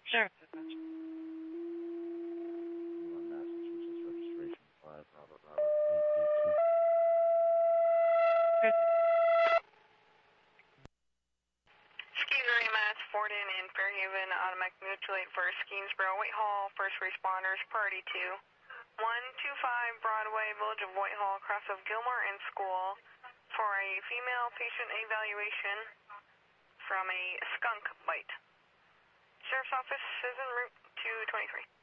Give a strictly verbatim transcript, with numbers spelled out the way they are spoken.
Sure. Massachusetts registration five Robert Robert eight eight two. Skeensbury, Mass, Fordon, and Fairhaven, automatic mutuate for Skeensboro, Whitehall, first responders, priority two. one two five Broadway, Village of Whitehall, cross of Gilmore and School, for a female patient evaluation from a skunk bite. Sheriff's Office is en route to twenty-three.